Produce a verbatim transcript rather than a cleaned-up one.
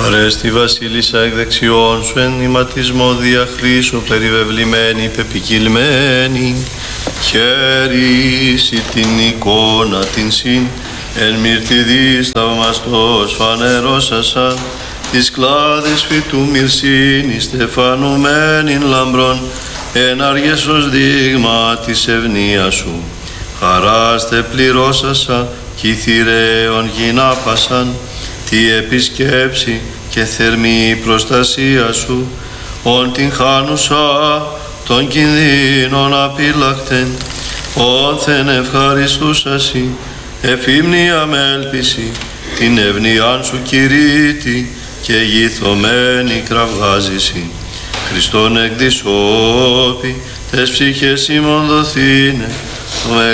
Ορέστη βασίλισσα εκ δεξιών σου εν ηματισμό διαχρήσου περιβεβλημένη πεπικυλμένη, χέρι την εικόνα την συν εν μυρτιδής θαυμαστός φανερώσασαν της κλάδης φυτού μυρσίνης στεφανουμένην λαμπρών εν αργέσος δείγμα της ευνοίας σου. Χαράστε πληρώσασα κι θηρέων γυνάπασαν τη επισκέψη και θερμή προστασία σου, ον την χάνουσα των κινδύνων απειλακτεν, όνθεν ευχαριστούσασι, εφήμνη αμέλπιση, την ευνοίαν σου κηρύττει και γηθωμένη κραυγάζηση. Χριστόν εκ δισόπη, τες ψυχές ημών δοθήνε,